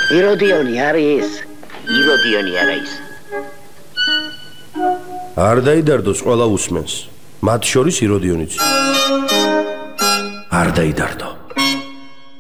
იროდიონი არის იროდიონი არა ის არ დაიდარდოს ყველა უსმენს მათ შორის იროდიონიც არ დაიდარდო